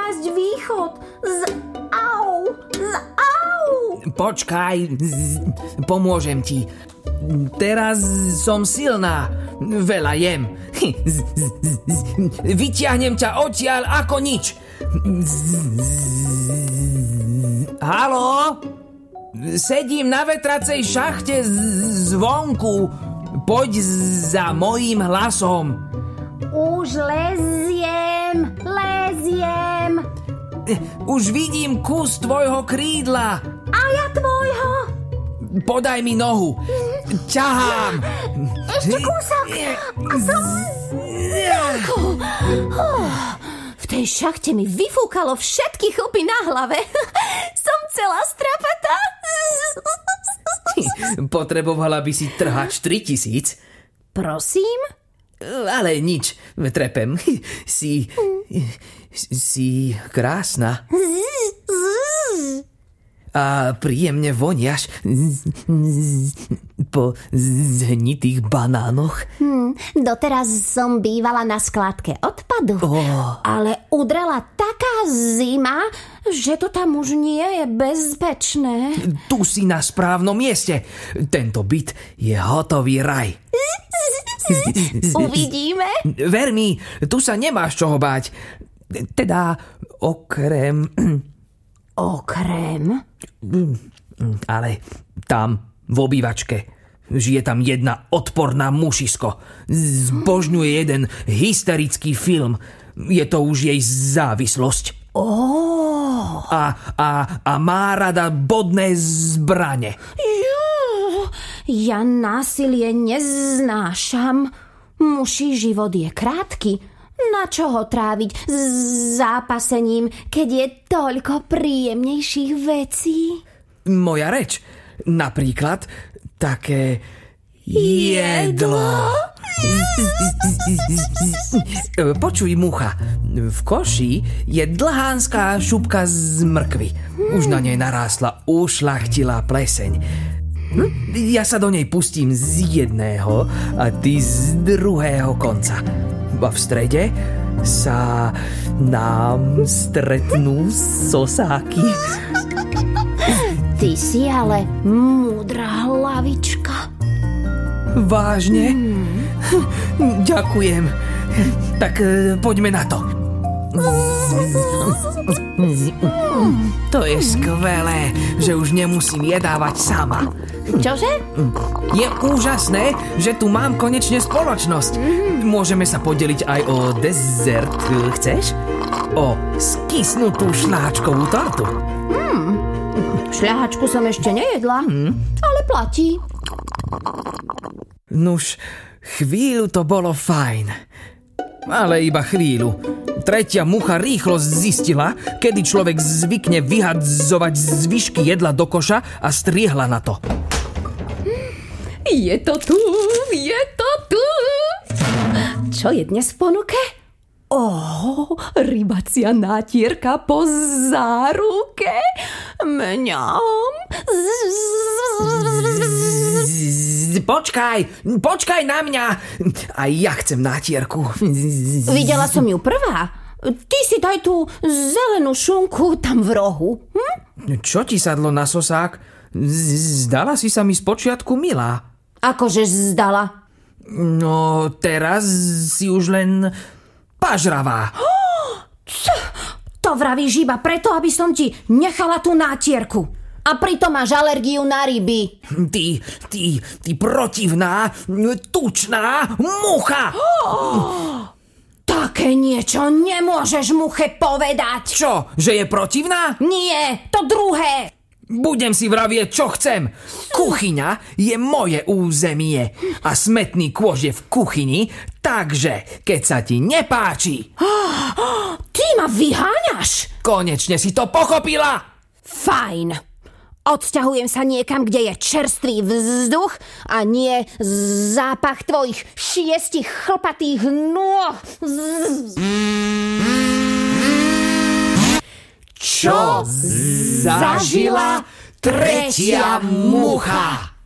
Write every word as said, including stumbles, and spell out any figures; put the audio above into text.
nájsť východ z au, z au. Počkaj, pomôžem ti. Teraz som silná. Veľa jem. Vyťahnem ťa odtiaľ ako nič. Haló? Sedím na vetracej šachte zvonku. Poď za mojím hlasom. Už leziem, leziem. Už vidím kus tvojho krídla. A ja tvojho. Podaj mi nohu. Ťahám. Ešte kúsok. A som... V tej šachte mi vyfúkalo všetky chlpy na hlave. Som celá strapatá. Potrebovala by si trhač tritisíc. Prosím? Ale nič, trepem. Si... Si krásna. A príjemne voniaš po zhnitých banánoch. Hmm, doteraz som bývala na skládke odpadu, oh. ale udrela taká zima, že to tam už nie je bezpečné. Tu si na správnom mieste. Tento byt je hotový raj. Uvidíme. Ver mi, tu sa nemáš čoho báť. Teda okrem... Okrem? Ale tam, v obývačke, žije tam jedna odporná mušisko. Zbožňuje jeden hysterický film. Je to už jej závislosť. Oh. A, a, a má rada bodné zbrane. Jú, ja násilie neznášam. Muší život je krátky. Na čo ho tráviť s zápasením, keď je toľko príjemnejších vecí? Moja reč. Napríklad také jedlo. Počuj, mucha. V koši je dlhánska šupka z mrkvy. Už na nej narástla ušľachtilá pleseň. Ja sa do nej pustím z jedného a ty z druhého konca. A v strede sa nám stretnú sosáky. Ty si ale múdra hlavička. Vážne? Mm. Ďakujem. Tak poďme na to. To je skvelé, že už nemusím jedávať sama. Čože? Je úžasné, že tu mám konečne spoločnosť. Môžeme sa podeliť aj o dezert. Chceš? O skysnutú šľahačkovú tortu. Hmm. Šľahačku som ešte nejedla, hmm. ale platí. Nuž, chvíľu to bolo fajn. Ale iba chvíľu. Tretia mucha rýchlo zistila, kedy človek zvykne vyhadzovať zvyšky jedla do koša a striehla na to. Je to tu, je to tu. Čo je dnes v ponuke? Oh, rybacia nátierka po záruke. Mňam. Počkaj, počkaj na mňa. Aj ja chcem nátierku. Videla som ju prvá. Ty si daj tú zelenú šunku tam v rohu. Hm? Čo ti sadlo na sosák? Zdala si sa mi spočiatku milá. Akože zdala? No, teraz si už len pažravá. Co? To vravíš iba preto, aby som ti nechala tú nátierku. A pritom máš alergiu na ryby. Ty, ty, ty protivná, tučná mucha. Oh, také niečo nemôžeš muche povedať. Čo, že je protivná? Nie, to druhé. Budem si vravieť, čo chcem. Kuchyňa je moje územie a smetný kôž je v kuchyni, takže keď sa ti nepáči... Ty ma vyháňaš? Konečne si to pochopila? Fajn. Odsťahujem sa niekam, kde je čerstvý vzduch a nie zápach tvojich šiestich chlpatých nôh. Čo zažila tretia mucha?